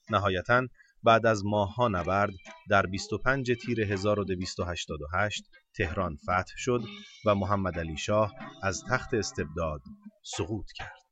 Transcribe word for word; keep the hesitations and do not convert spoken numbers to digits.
نهایتاً بعد از ماه‌ها نبرد در بیست و پنج تیر هزار و دویست و هشتاد و هشت تهران فتح شد و محمدعلی شاه از تخت استبداد سقوط کرد.